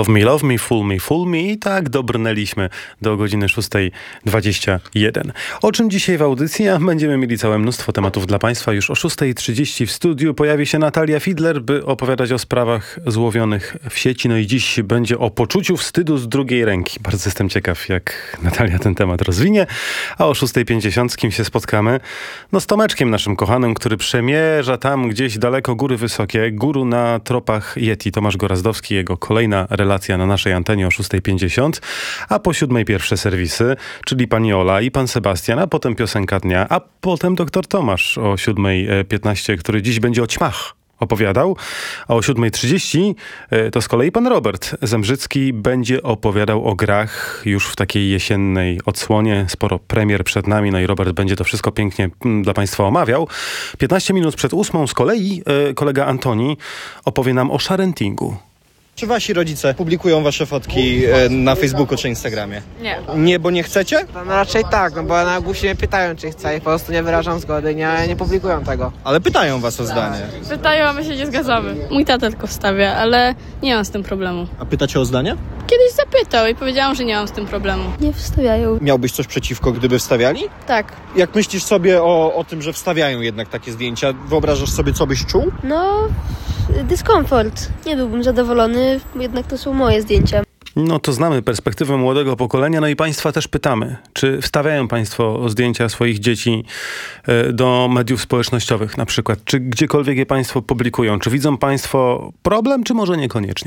Love me, fool me. I tak dobrnęliśmy do godziny 6:21. O czym dzisiaj w audycji? Będziemy mieli całe mnóstwo tematów dla Państwa. Już o 6:30 w studiu pojawi się Natalia Fidler, by opowiadać o sprawach złowionych w sieci. No i dziś będzie o poczuciu wstydu z drugiej ręki. Bardzo jestem ciekaw, jak Natalia ten temat rozwinie. A o 6:50 się spotkamy z Tomeczkiem, naszym kochanym, który przemierza tam gdzieś daleko góry wysokie. Guru na tropach Yeti. Tomasz Gorazdowski, jego kolejna relacja na naszej antenie o 6:50, a po 7:00 pierwsze serwisy, czyli pani Ola i pan Sebastian, a potem piosenka dnia, a potem doktor Tomasz o 7:15, który dziś będzie o ćmach opowiadał, a o 7:30 to z kolei pan Robert Zembrzycki będzie opowiadał o grach już w takiej jesiennej odsłonie. Sporo premier przed nami, no i Robert będzie to wszystko pięknie dla Państwa omawiał. 15 minut przed 8:00 z kolei kolega Antoni opowie nam o sharentingu. Czy wasi rodzice publikują wasze fotki na Facebooku czy Instagramie? Nie. Nie, bo nie chcecie? No raczej tak, bo na ogół mnie pytają, czy chcę i po prostu nie wyrażam zgody, nie publikują tego. Ale pytają was o zdanie. Pytają, a my się nie zgadzamy. Mój tata tylko wstawia, ale nie mam z tym problemu. A pytacie o zdanie? Kiedyś zapytał i powiedziałam, że nie mam z tym problemu. Nie wstawiają. Miałbyś coś przeciwko, gdyby wstawiali? Tak. Jak myślisz sobie o tym, że wstawiają jednak takie zdjęcia, wyobrażasz sobie, co byś czuł? No, dyskomfort. Nie byłbym zadowolony, jednak to są moje zdjęcia. No to znamy perspektywę młodego pokolenia, no i Państwa też pytamy, czy wstawiają Państwo zdjęcia swoich dzieci do mediów społecznościowych na przykład, czy gdziekolwiek je Państwo publikują, czy widzą Państwo problem, czy może niekoniecznie?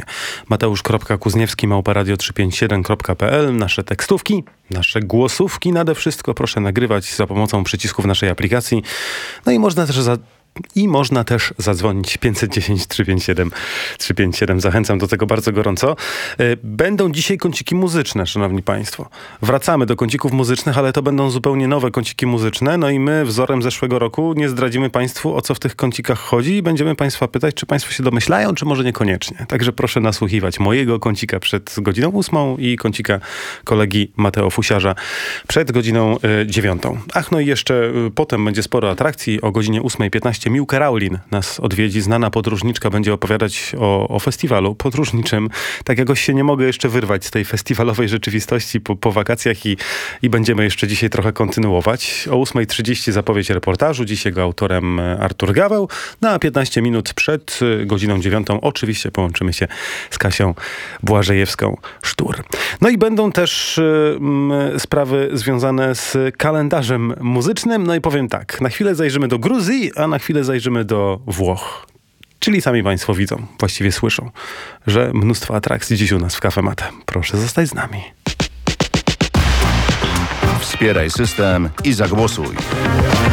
Mateusz.Kuzniewski@radio357.pl, nasze tekstówki, nasze głosówki, nade wszystko proszę nagrywać za pomocą przycisków naszej aplikacji, no i można też zadzwonić 510 357 357. Zachęcam do tego bardzo gorąco. Będą dzisiaj kąciki muzyczne, szanowni państwo. Wracamy do kącików muzycznych, ale to będą zupełnie nowe kąciki muzyczne. No i my wzorem zeszłego roku nie zdradzimy Państwu, o co w tych kącikach chodzi i będziemy Państwa pytać, czy Państwo się domyślają, czy może niekoniecznie. Także proszę nasłuchiwać mojego kącika przed godziną 8 i kącika kolegi Mateo Fusiarza przed godziną 9. Ach, no i jeszcze potem będzie sporo atrakcji. O godzinie 8:15 Miłka Raulin nas odwiedzi. Znana podróżniczka będzie opowiadać o festiwalu podróżniczym. Tak jakoś się nie mogę jeszcze wyrwać z tej festiwalowej rzeczywistości po wakacjach i będziemy jeszcze dzisiaj trochę kontynuować. O 8:30 zapowiedź reportażu. Dziś jego autorem Artur Gaweł. A 15 minut przed godziną 9 oczywiście połączymy się z Kasią Błażejewską-Sztur. No i będą też sprawy związane z kalendarzem muzycznym. No i powiem tak, na chwilę zajrzymy do Gruzji, a na chwilę zajrzymy do Włoch. Czyli sami Państwo widzą, właściwie słyszą, że mnóstwo atrakcji dziś u nas w Cafe Mate. Proszę zostać z nami. Wspieraj system i zagłosuj.